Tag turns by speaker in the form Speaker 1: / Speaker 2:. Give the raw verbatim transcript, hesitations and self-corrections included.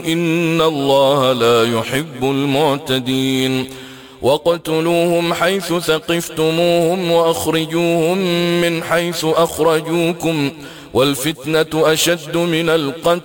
Speaker 1: إن الله لا يحب المعتدين واقتلوهم حيث ثقفتموهم وأخرجوهم من حيث أخرجوكم والفتنة أشد من القتل